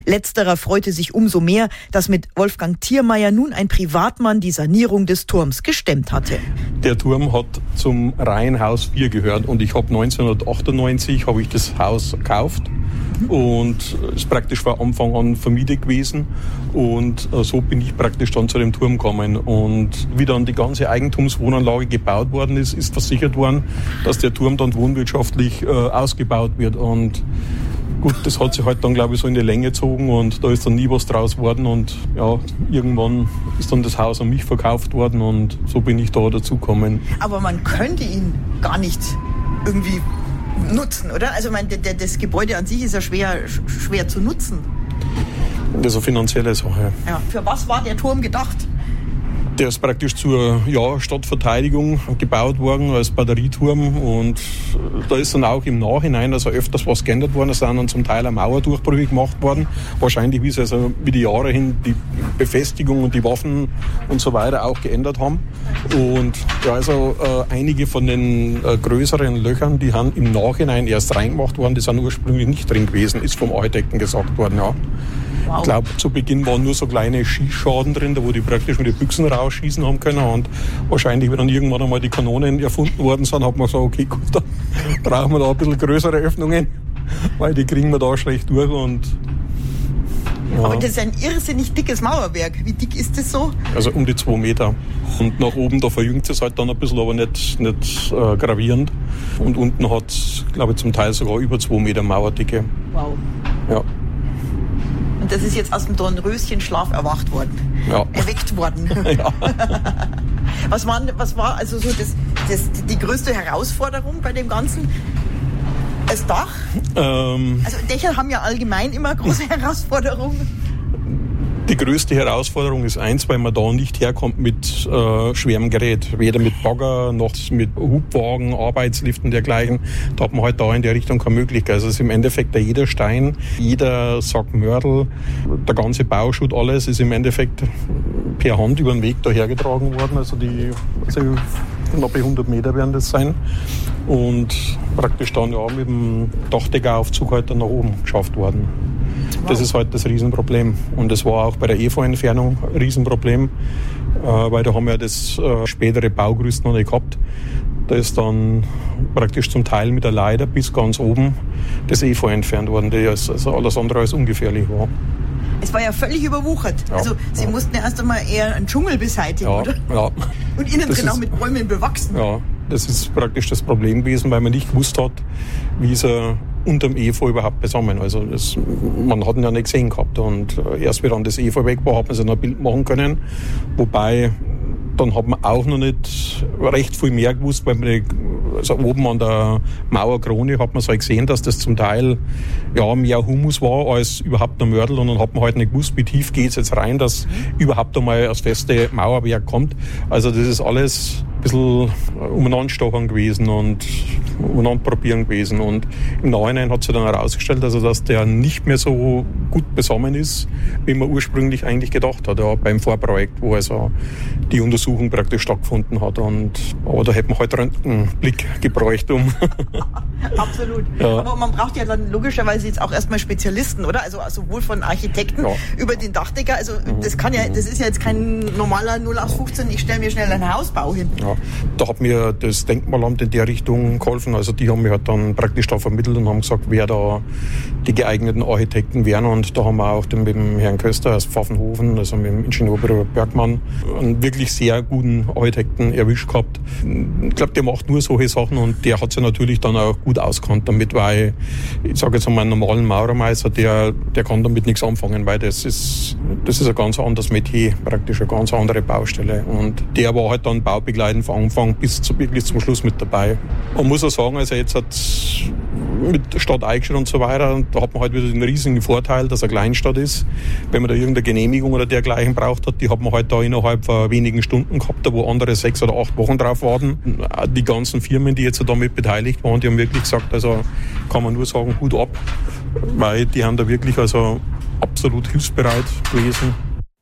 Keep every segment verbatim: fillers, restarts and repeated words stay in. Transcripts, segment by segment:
Letzterer freute sich umso mehr, dass mit Wolfgang Thiermeier nun ein Privatmann die Sanierung des Turms gestemmt hatte. Der Turm hat zum Reihenhaus vier gehört und ich habe neunzehnhundertachtundneunzig habe ich das Haus gekauft und ist praktisch von Anfang an vermietet gewesen und so bin ich praktisch dann zu dem Turm gekommen. Und wie dann die ganze Eigentumswohnanlage gebaut worden ist, ist versichert worden, dass der Turm dann wohnwirtschaftlich äh, ausgebaut wird. Und gut, das hat sich halt dann, glaube ich, so in die Länge gezogen und da ist dann nie was draus geworden und ja, irgendwann ist dann das Haus an mich verkauft worden und so bin ich da dazugekommen. Aber man könnte ihn gar nicht irgendwie nutzen, oder? Also ich meine, das Gebäude an sich ist ja schwer, schwer zu nutzen. Das ist eine finanzielle Sache. Ja. Für was war der Turm gedacht? Der ist praktisch zur ja, Stadtverteidigung gebaut worden als Batterieturm und da ist dann auch im Nachhinein also öfters was geändert worden. Es sind dann zum Teil eine Mauerdurchbrüche gemacht worden. Wahrscheinlich, wie es also mit die Jahre hin die Befestigung und die Waffen und so weiter auch geändert haben. Und ja, also äh, einige von den äh, größeren Löchern, die haben im Nachhinein erst reingemacht worden, die sind ursprünglich nicht drin gewesen, ist vom Architekten gesagt worden, ja. Wow. Ich glaube, zu Beginn waren nur so kleine Schießschaden drin, da wo die praktisch mit den Büchsen rausschießen haben können. Und wahrscheinlich, wenn dann irgendwann einmal die Kanonen erfunden worden sind, hat man gesagt, okay, gut, dann brauchen wir da ein bisschen größere Öffnungen, weil die kriegen wir da schlecht durch. Und, ja. Aber das ist ein irrsinnig dickes Mauerwerk. Wie dick ist das so? Also um die zwei Meter. Und nach oben, da verjüngt es halt dann ein bisschen, aber nicht, nicht äh, gravierend. Und unten hat es, glaube ich, zum Teil sogar über zwei Meter Mauerdicke. Wow. Ja. Und das ist jetzt aus dem Dornröschenschlaf erwacht worden. Ja. Erweckt worden. Ja. Was war, was war also so das, das, die größte Herausforderung bei dem Ganzen? Das Dach? Ähm, also Dächer haben ja allgemein immer große Herausforderungen. Die größte Herausforderung ist eins, weil man da nicht herkommt mit äh, schwerem Gerät. Weder mit Bagger noch mit Hubwagen, Arbeitsliften dergleichen. Da hat man halt da in der Richtung keine Möglichkeit. Also es ist im Endeffekt jeder Stein, jeder Sack Mörtel, der ganze Bauschutt, alles ist im Endeffekt per Hand über den Weg da hergetragen worden. Also die also knappe hundert Meter werden das sein. Und praktisch dann ja mit dem Dachdeckeraufzug halt dann nach oben geschafft worden. Das ist halt das Riesenproblem. Und das war auch bei der E V A-Entfernung ein Riesenproblem, äh, weil da haben wir ja das äh, spätere Baugerüst noch nicht gehabt. Da ist dann praktisch zum Teil mit der Leiter bis ganz oben das E V A entfernt worden, das also alles andere als ungefährlich war. Es war ja völlig überwuchert. Ja, also Sie ja. mussten ja erst einmal eher einen Dschungel beseitigen, ja, oder? Ja. Und innen das drin ist, auch mit Bäumen bewachsen. Ja, das ist praktisch das Problem gewesen, weil man nicht gewusst hat, wie es er unterm E V A überhaupt besammen. Also das, man hat ihn ja nicht gesehen gehabt. Und erst wie dann das E V A weg war, hat man sich noch ein Bild machen können. Wobei, dann hat man auch noch nicht recht viel mehr gewusst, weil man also oben an der Mauerkrone hat man so gesehen, dass das zum Teil ja, mehr Humus war als überhaupt noch Mörtel. Und dann hat man halt nicht gewusst, wie tief geht es jetzt rein, dass überhaupt einmal das feste Mauerwerk kommt. Also das ist alles ein bisschen umeinanderstochern gewesen und umeinander probieren gewesen. Und im Nachhinein hat sich dann herausgestellt, also, dass der nicht mehr so gut besammen ist, wie man ursprünglich eigentlich gedacht hat, ja, beim Vorprojekt, wo also die Untersuchung praktisch stattgefunden hat. Und, aber da hätte man halt einen Röntgenblick gebraucht, um... Absolut. Ja. Aber man braucht ja dann logischerweise jetzt auch erstmal Spezialisten, oder? Also sowohl von Architekten ja. über den Dachdecker. Also das kann ja, das ist ja jetzt kein normaler null acht fünfzehn, ich stelle mir schnell einen Hausbau hin. Ja. Da hat mir das Denkmalamt in der Richtung geholfen. Also die haben mir halt dann praktisch da vermittelt und haben gesagt, wer da die geeigneten Architekten wären. Und da haben wir auch den, mit dem Herrn Köster aus Pfaffenhofen, also mit dem Ingenieurbüro Bergmann, einen wirklich sehr guten Architekten erwischt gehabt. Ich glaube, der macht nur solche Sachen und der hat sich natürlich dann auch gut auskannt damit, weil ich sage jetzt einmal, einen normalen Maurermeister, der, der kann damit nichts anfangen, weil das ist, das ist ein ganz anderes Metier, praktisch eine ganz andere Baustelle. Und der war halt dann baubegleitend von Anfang bis zu, wirklich zum Schluss mit dabei. Man muss auch sagen, also jetzt hat mit Stadt Eichstätt und so weiter, da hat man halt wieder den riesigen Vorteil, dass eine Kleinstadt ist. Wenn man da irgendeine Genehmigung oder dergleichen braucht hat, die hat man halt da innerhalb von wenigen Stunden gehabt, wo andere sechs oder acht Wochen drauf warten. Die ganzen Firmen, die jetzt damit beteiligt waren, die haben wirklich gesagt, also kann man nur sagen, Hut ab, weil die haben da wirklich also absolut hilfsbereit gewesen.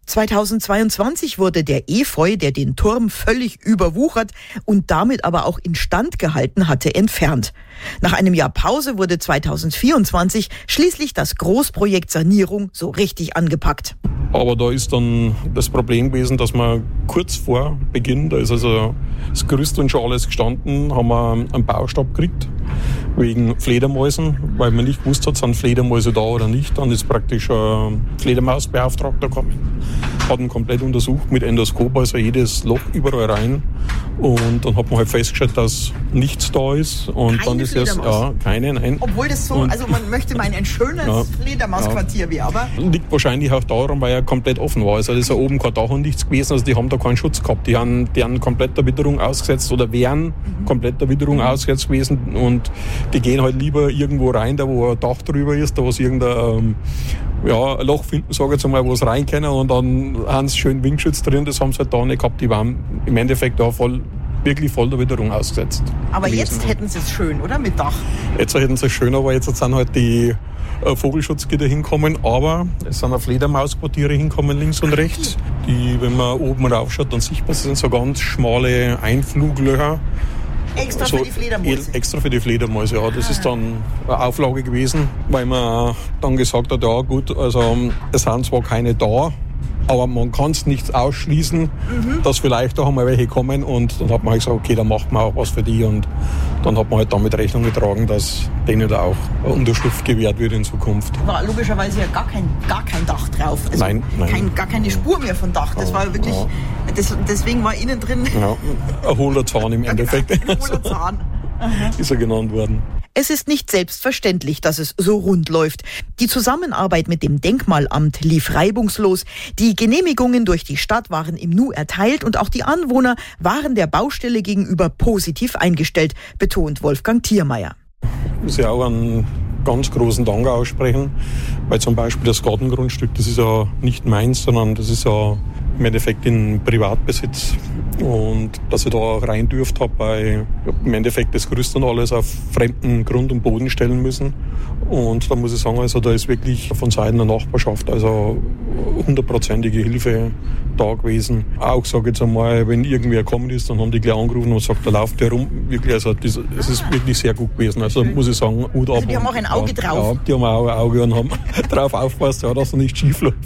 zweitausendzweiundzwanzig wurde der Efeu, der den Turm völlig überwuchert und damit aber auch instand gehalten hatte, entfernt. Nach einem Jahr Pause wurde zweitausendvierundzwanzig schließlich das Großprojekt Sanierung so richtig angepackt. Aber da ist dann das Problem gewesen, dass wir kurz vor Beginn, da ist also das Gerüst und schon alles gestanden, haben wir einen Baustab gekriegt wegen Fledermäusen, weil man nicht gewusst hat, sind Fledermäuse da oder nicht. Dann ist praktisch ein Fledermausbeauftragter gekommen, hat ihn komplett untersucht mit Endoskop, also jedes Loch überall rein. Und dann hat man halt festgestellt, dass nichts da ist. Und keine dann ist es ja keine, nein. Obwohl das so, und, also man möchte meinen, ein schönes ja, Fledermausquartier ja, wie, aber liegt wahrscheinlich auch daran, weil er komplett offen war. Also da ist ja oben kein Dach und nichts gewesen. Also die haben da keinen Schutz gehabt. Die haben, die haben komplett der Witterung ausgesetzt oder wären mhm. komplett der Witterung mhm. ausgesetzt gewesen. Und die gehen halt lieber irgendwo rein, da wo ein Dach drüber ist, da wo sie irgendein ja, ein Loch finden, sage ich jetzt mal, wo sie rein können. Und dann haben sie schön Windschutz drin. Das haben sie halt da nicht gehabt. Die waren im Endeffekt da voll wirklich voll der Witterung ausgesetzt. Aber gewesen. Jetzt hätten sie es schön, oder? Mit Dach? Jetzt hätten sie es schön, aber jetzt sind halt die äh, Vogelschutzgitter hinkommen. Aber es sind auch Fledermausquartiere hinkommen, links und rechts. Die, wenn man oben raufschaut, dann sieht man, es sind so ganz schmale Einfluglöcher. Extra so, für die Fledermäuse? Extra für die Fledermäuse, ja. Das ah. ist dann eine Auflage gewesen, weil man dann gesagt hat, ja gut, also es sind zwar keine da, aber man kann es nicht ausschließen, mhm. dass vielleicht auch einmal welche kommen. Und dann hat man halt gesagt, okay, dann macht man auch was für die. Und dann hat man halt damit Rechnung getragen, dass denen da auch eine Unterschrift gewährt wird in Zukunft. War logischerweise ja gar kein, gar kein Dach drauf. Also nein, nein. Kein, gar keine Spur mehr von Dach. Das ja, war wirklich, ja. das, deswegen war innen drin... Ja, ein hohler Zahn im Endeffekt. Ein hohler Zahn. Ist er genannt worden. Es ist nicht selbstverständlich, dass es so rund läuft. Die Zusammenarbeit mit dem Denkmalamt lief reibungslos. Die Genehmigungen durch die Stadt waren im Nu erteilt und auch die Anwohner waren der Baustelle gegenüber positiv eingestellt, betont Wolfgang Thiermeier. Ich muss ja auch einen ganz großen Dank aussprechen, weil zum Beispiel das Gartengrundstück, das ist ja nicht meins, sondern das ist ja im Endeffekt in Privatbesitz. Und dass ich da rein dürft habe, weil ich im Endeffekt das Gerüst und alles auf fremden Grund und Boden stellen müssen. Und da muss ich sagen, also da ist wirklich von Seiten der Nachbarschaft also hundertprozentige Hilfe da gewesen. Auch sage ich jetzt einmal, wenn irgendwer gekommen ist, dann haben die gleich angerufen und gesagt, da läuft der rum. Wirklich, also das, es ist wirklich sehr gut gewesen. Also muss ich sagen, Hut ab. Also die haben auch ein Auge ja, drauf. Ja, die haben auch ein Auge und haben drauf aufgepasst, ja, dass er nicht schief läuft.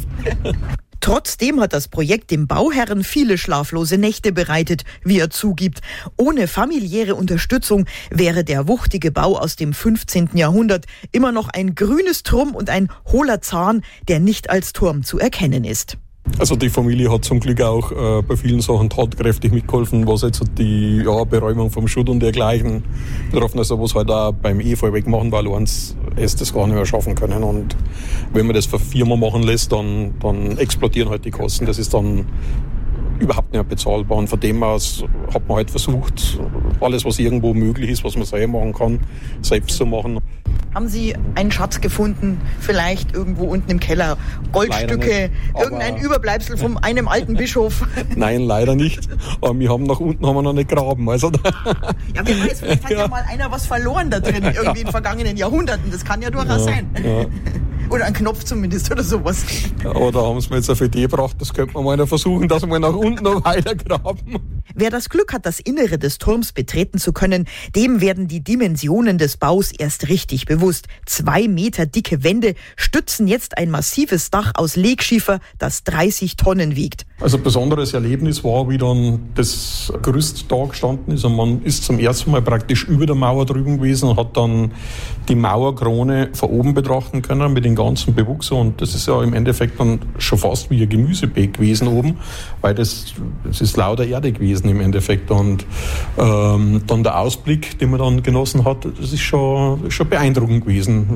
Trotzdem hat das Projekt dem Bauherren viele schlaflose Nächte bereitet, wie er zugibt. Ohne familiäre Unterstützung wäre der wuchtige Bau aus dem fünfzehnten Jahrhundert immer noch ein grünes Turm und ein hohler Zahn, der nicht als Turm zu erkennen ist. Also die Familie hat zum Glück auch äh, bei vielen Sachen tatkräftig mitgeholfen, was jetzt die ja, Beräumung vom Schutt und dergleichen betroffen ist, also was halt auch beim Efeu wegmachen, weil uns es das gar nicht mehr schaffen können. Und wenn man das für Firma machen lässt, dann, dann explodieren halt die Kosten. Das ist dann überhaupt nicht bezahlbar. Und von dem aus hat man halt versucht, alles, was irgendwo möglich ist, was man selber machen kann, selbst zu machen. Haben Sie einen Schatz gefunden, vielleicht irgendwo unten im Keller? Goldstücke, nicht, irgendein Überbleibsel von einem alten Bischof? Nein, leider nicht. Aber wir haben nach unten haben wir noch nicht graben. Also ja, wer weiß, vielleicht hat ja. ja mal einer was verloren da drin, irgendwie in vergangenen Jahrhunderten. Das kann ja durchaus ja, sein. Ja. Oder ein Knopf zumindest oder sowas. Ja, aber da haben sie mir jetzt auf die Idee gebracht, das könnte man mal versuchen, dass wir nach unten noch weiter graben. Wer das Glück hat, das Innere des Turms betreten zu können, dem werden die Dimensionen des Baus erst richtig bewusst. Zwei Meter dicke Wände stützen jetzt ein massives Dach aus Legschiefer, das dreißig Tonnen wiegt. Also ein besonderes Erlebnis war, wie dann das Gerüst da gestanden ist und man ist zum ersten Mal praktisch über der Mauer drüben gewesen und hat dann die Mauerkrone von oben betrachten können mit den ganzen Bewuchs. Und das ist ja im Endeffekt dann schon fast wie ein Gemüsebeet gewesen oben, weil das, das ist lauter Erde gewesen im Endeffekt. Und ähm, dann der Ausblick, den man dann genossen hat, das ist schon, schon beeindruckend gewesen.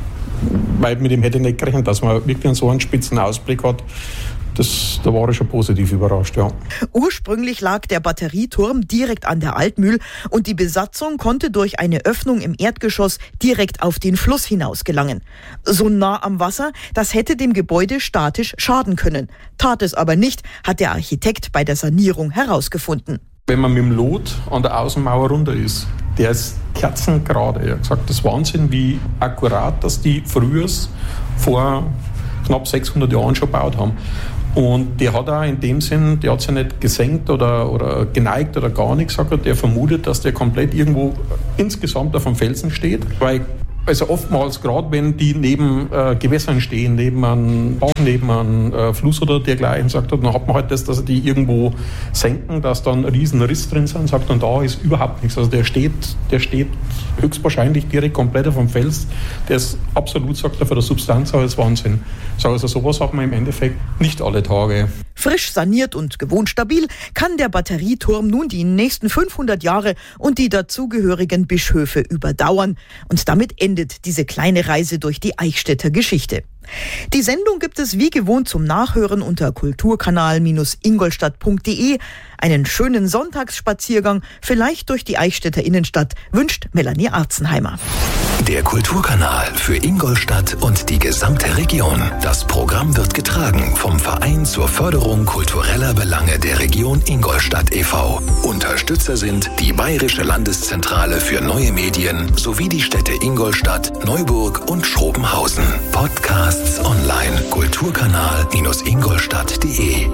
Weil mit dem hätte ich nicht gerechnet, dass man wirklich einen so einen spitzen Ausblick hat. Das, da war ich schon positiv überrascht, ja. Ursprünglich lag der Batterieturm direkt an der Altmühl und die Besatzung konnte durch eine Öffnung im Erdgeschoss direkt auf den Fluss hinaus gelangen. So nah am Wasser, das hätte dem Gebäude statisch schaden können. Tat es aber nicht, hat der Architekt bei der Sanierung herausgefunden. Wenn man mit dem Lot an der Außenmauer runter ist, der ist kerzengerade. Er hat gesagt, das ist Wahnsinn, wie akkurat, dass die früher vor knapp sechshundert Jahren schon gebaut haben. Und der hat auch in dem Sinn, der hat sich nicht gesenkt oder, oder geneigt oder gar nichts gesagt. Der vermutet, dass der komplett irgendwo insgesamt auf dem Felsen steht, weil also oftmals, gerade wenn die neben äh, Gewässern stehen, neben einem Bach, neben einem äh, Fluss oder dergleichen, sagt er, dann hat man halt das, dass die irgendwo senken, dass dann ein riesen Riss drin sind, sagt, und da ist überhaupt nichts. Also der steht, der steht höchstwahrscheinlich direkt komplett auf dem Fels. Der ist absolut, sagt er, für der Substanz, aber das ist Wahnsinn. Also sowas hat man im Endeffekt nicht alle Tage. Frisch saniert und gewohnstabil kann der Batterieturm nun die nächsten fünfhundert Jahre und die dazugehörigen Bischöfe überdauern. Und damit endet diese kleine Reise durch die Eichstätter Geschichte. Die Sendung gibt es wie gewohnt zum Nachhören unter kulturkanal ingolstadt punkt de. Einen schönen Sonntagsspaziergang, vielleicht durch die Eichstätter Innenstadt, wünscht Melanie Arzenheimer. Der Kulturkanal für Ingolstadt und die gesamte Region. Das Programm wird getragen vom Verein zur Förderung kultureller Belange der Region Ingolstadt e V Unterstützer sind die Bayerische Landeszentrale für neue Medien sowie die Städte Ingolstadt, Neuburg und Schrobenhausen. Podcasts online kulturkanal ingolstadt punkt de.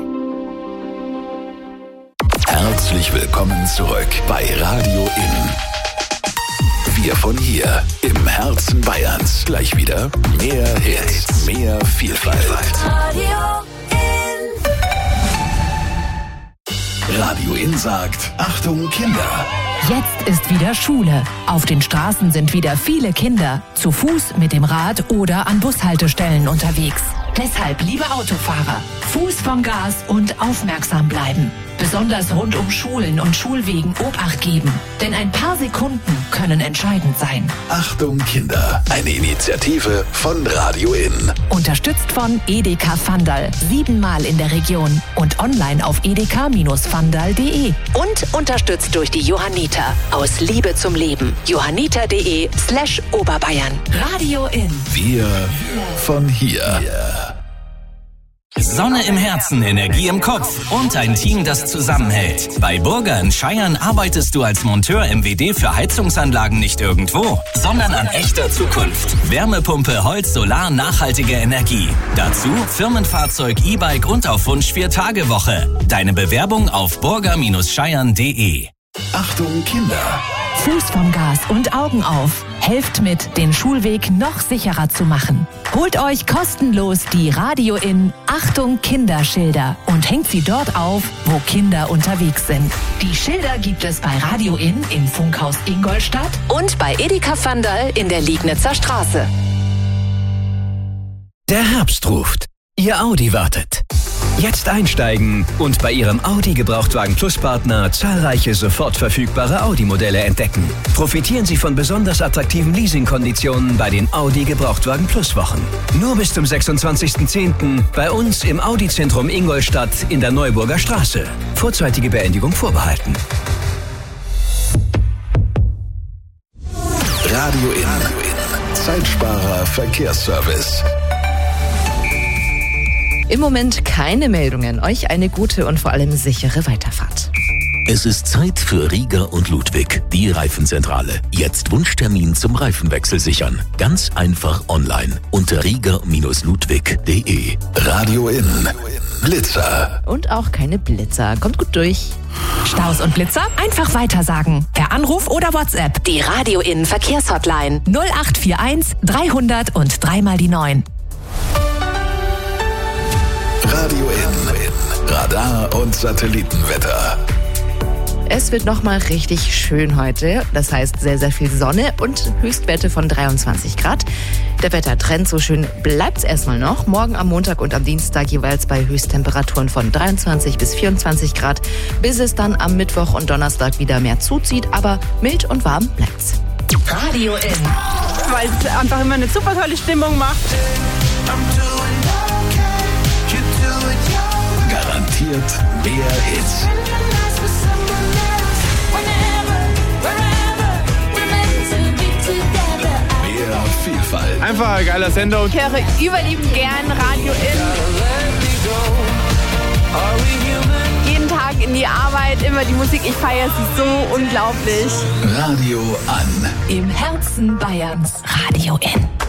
Herzlich willkommen zurück bei Radio In. Wir von hier im Herzen Bayerns. Gleich wieder mehr Hits, mehr Vielfalt. Radio In. Radio In sagt, Achtung Kinder. Jetzt ist wieder Schule. Auf den Straßen sind wieder viele Kinder, zu Fuß, mit dem Rad oder an Bushaltestellen unterwegs. Deshalb, liebe Autofahrer, Fuß vom Gas und aufmerksam bleiben. Besonders rund um Schulen und Schulwegen Obacht geben. Denn ein paar Sekunden können entscheidend sein. Achtung Kinder, eine Initiative von Radio In. Unterstützt von Edeka Vandal, siebenmal in der Region und online auf edeka Vandal punkt de. Und unterstützt durch die Johanniter, aus Liebe zum Leben. johanniter punkt de slash Oberbayern. Radio In. Wir von hier. Sonne im Herzen, Energie im Kopf und ein Team, das zusammenhält. Bei Burger in Scheiern arbeitest du als Monteur M W D für Heizungsanlagen nicht irgendwo, sondern an echter Zukunft. Wärmepumpe, Holz, Solar, nachhaltige Energie. Dazu Firmenfahrzeug, E-Bike und auf Wunsch Vier-Tage-Woche. Deine Bewerbung auf burger Scheiern punkt de. Achtung Kinder. Fuß vom Gas und Augen auf. Helft mit, den Schulweg noch sicherer zu machen. Holt euch kostenlos die Radio In Achtung Kinderschilder und hängt sie dort auf, wo Kinder unterwegs sind. Die Schilder gibt es bei Radio In im Funkhaus Ingolstadt und bei Edeka Vandal in der Liegnitzer Straße. Der Herbst ruft. Ihr Audi wartet. Jetzt einsteigen und bei Ihrem Audi Gebrauchtwagen Plus Partner zahlreiche sofort verfügbare Audi-Modelle entdecken. Profitieren Sie von besonders attraktiven Leasingkonditionen bei den Audi Gebrauchtwagen Plus Wochen. Nur bis zum sechsundzwanzigsten zehnten bei uns im Audi-Zentrum Ingolstadt in der Neuburger Straße. Vorzeitige Beendigung vorbehalten. Radio In. Zeitsparer Verkehrsservice. Im Moment keine Meldungen. Euch eine gute und vor allem sichere Weiterfahrt. Es ist Zeit für Rieger und Ludwig, die Reifenzentrale. Jetzt Wunschtermin zum Reifenwechsel sichern. Ganz einfach online unter rieger ludwig punkt de. Radio In. Blitzer. Und auch keine Blitzer. Kommt gut durch. Staus und Blitzer einfach weitersagen. Per Anruf oder WhatsApp. Die Radio In Verkehrshotline null acht vier eins dreihundert und dreimal die neun. Radio In. Radar und Satellitenwetter. Es wird nochmal richtig schön heute. Das heißt sehr, sehr viel Sonne und Höchstwerte von dreiundzwanzig Grad. Der Wettertrend, so schön bleibt's erstmal noch. Morgen am Montag und am Dienstag jeweils bei Höchsttemperaturen von dreiundzwanzig bis vierundzwanzig Grad. Bis es dann am Mittwoch und Donnerstag wieder mehr zuzieht. Aber mild und warm bleibt's. Radio In. Weil es einfach immer eine super tolle Stimmung macht. Garantiert mehr Hits. Mehr Vielfalt. Einfach ein geiler Sender. Ich höre überliebend gern Radio In. Jeden Tag in die Arbeit, immer die Musik. Ich feiere sie so unglaublich. Radio An. Im Herzen Bayerns. Radio In.